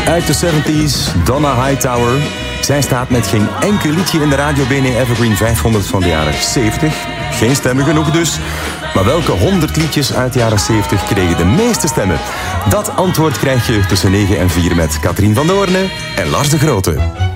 Uit de 70s, Donna Hightower. Zij staat met geen enkel liedje in de Radio BNN Evergreen 500 van de jaren 70. Geen stemmen genoeg dus. Maar welke 100 liedjes uit de jaren 70 kregen de meeste stemmen? Dat antwoord krijg je tussen 9 en 4 met Katrien van Doorne en Lars de Grote.